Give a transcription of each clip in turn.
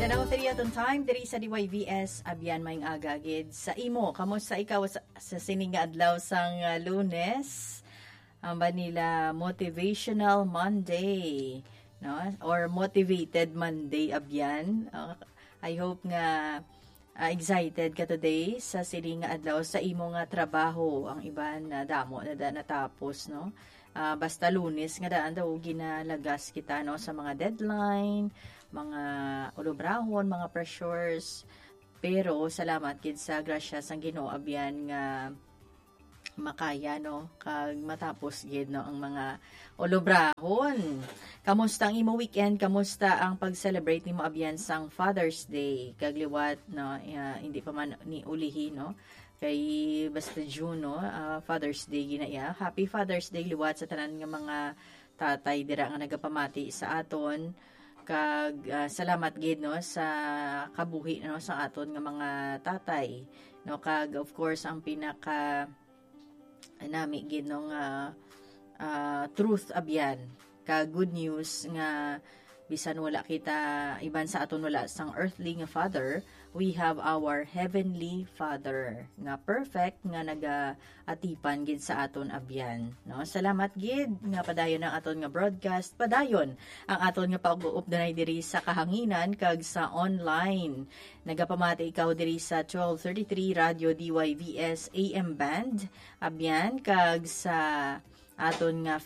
Tanaw 3 atong time diri sa DYVS abyan maing agagid sa imo kamusta ikaw sa sining nga adlaw sang Lunes ang nila motivational Monday no or motivated Monday abyan. I hope nga excited ka today sa sining nga adlaw sa imo nga trabaho ang iban na damo na natapos no. Basta Lunes nga daan daw ginalagas kita no sa mga deadline, mga ulubrahon, mga pressures. Pero salamat gid sa grasya sang Ginoo abyan nga makaya no kag matapos gid no ang mga ulubrahon. Kamusta ang imo weekend? Kamusta ang pag-celebrate nimo abyan sang Father's Day? Kag liwat no hindi pa man ni ulihi no. Kay basta June no, Father's Day ginaya. Happy Father's Day liwat sa tanan nga mga tatay dira nga nagapamati sa aton. Kag salamat gid no sa kabuhi no sa aton nga mga tatay no kag of course ang pinaka nami gid no nga truth abyan kag good news nga bisan wala kita iban sa aton wala sang earthly nga father, we have our heavenly Father nga perfect nga naga-atipan gid sa aton abyan no. Salamat gid nga padayon ang aton nga broadcast, padayon ang aton nga pag-uupdanay diri sa kahanginan kag sa online. Nagapamati ikaw diri sa 1233 Radio DYVS AM band abyan kag sa aton nga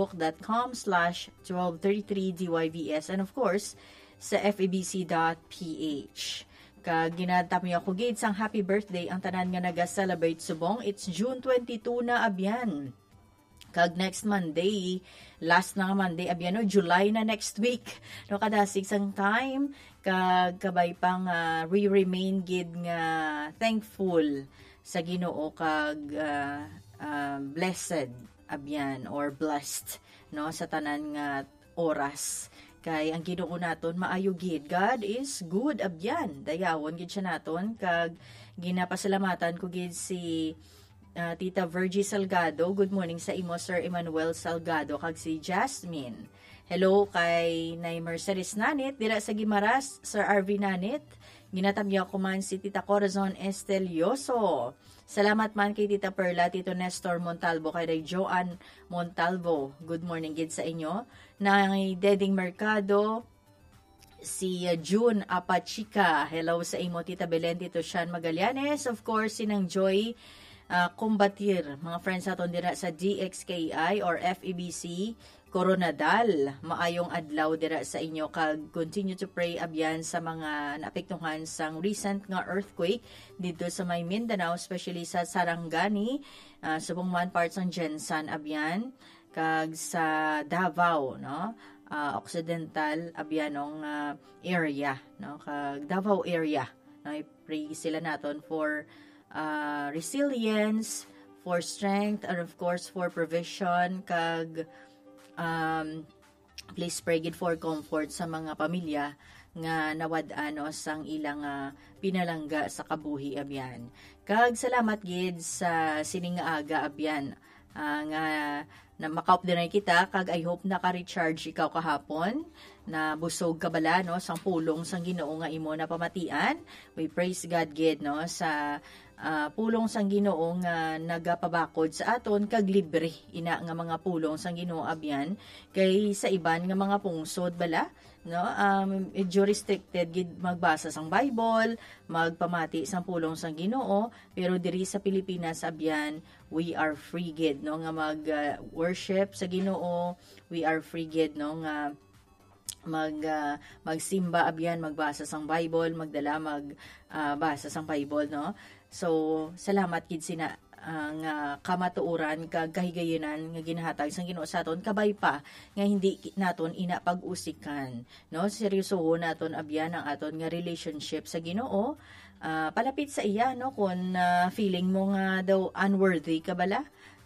facebook.com/1233DYVS and of course sa febc.ph. Kag ginatap niyo ako gid sang happy birthday ang tanan nga naga-celebrate subong. It's June 22 na abyan. Kag next Monday, last na nga Monday abyan no, July na next week. No kadasig sang time kag kabay pang remain gid nga thankful sa Ginoo kag blessed abyan or blessed no sa tanan nga oras kay ang Ginoo naton maayo gid. God is good abyan dayawon gid siya naton kag ginapasalamatan ko gid si Tita Virgie Salgado. Good morning sa imo Sir Emmanuel Salgado kag si Jasmine. Hello kay Nay Mercedes Nanit dira sa Gimaras, Sir RV Nanit. Ginatamya ko man si Tita Corazon Estelioso. Salamat man kay Tita Perla, Tito Nestor Montalvo, kay Joan Montalvo. Good morning gid sa inyo. Nang Deding Mercado, si June Apachika. Hello sa imo Tita Belen, Tito Sean Magallanes. Of course, sinang Joy Combatir. Mga friends aton dira sa DXKI or FEBC Coronadal. Maayong adlaw dira sa inyo kag continue to pray abyan sa mga naapektuhan sang recent nga earthquake dito sa may Mindanao, especially sa Sarangani, subong man parts ng Jensan abyan kag sa Davao no, Occidental abyanong area no kag Davao area no. I-pray sila naton for resilience, for strength, and of course for provision kag please pray gid for comfort sa mga pamilya nga nawad-ano sang ilang pinalangga sa kabuhi abyan. Kag salamat gid sa sining nga aga abyan nga na makaop dinay kita kag I hope naka-recharge ikaw kahapon na busog ka bala no sang pulong sang Ginoo nga imo na pamatian. We praise God gid no sa pulong sang Ginoo nga nagapabakod sa aton kag libre ina nga mga pulong sang Ginoo abyan kay sa iban nga mga pungsod bala no medyo restricted gid magbasa sang Bible, magpamati sang pulong sang Ginoo, pero diri sa Pilipinas abyan we are free gid no nga mag worship sa Ginoo, we are free gid no nga magsimba abyan, magbasa sang Bible, magdala basa sang Bible no. So salamat gid sina nga kamatuoran kag kahigayonan nga ginahatag sang Ginoo sa aton kabay pa nga hindi naton ina pag-usikan no. Seryosohon naton abyan ang aton nga relationship sa Ginoo. Palapit sa iya no kun feeling mo nga daw unworthy ka bala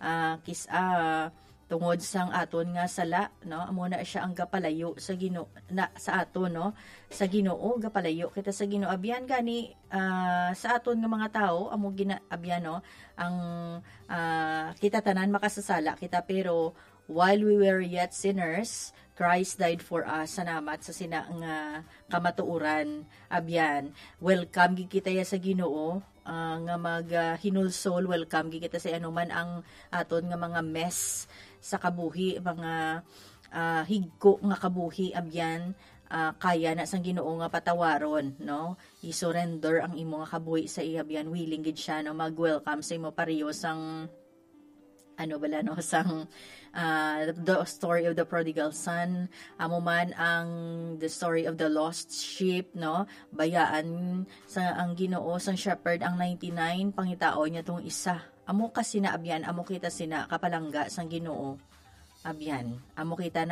tungod sang aton nga sala no, amo na siya ang gapalayo sa Ginoo na sa aton no, sa Ginoo gapalayo kita sa Ginoo abyan gani sa aton nga mga tao amo abyan no ang kita tanan makasasala kita, pero while we were yet sinners Christ died for us. Salamat sa sina nga kamatuuran. Abyan, welcome gid kita ya sa Ginoo. Nga hinulsol, welcome gid kita sa anuman ang aton nga mga mess sa kabuhi, mga higko nga kabuhi, abyan. Kaya na sang Ginoo nga patawaron, no? I-surrender ang imo nga kabuhi sa iya, abyan, willing gid siya, no? Mag-welcome sa imo pareho sang sang the story of the prodigal son, amo man ang the story of the lost sheep, no? Bayaan sa ang Ginoo sang shepherd ang 99, pangitao niya tong isa. Amo kasi na abyan, amo kita sina kapalangga sang Ginoo. Abyan, amo kita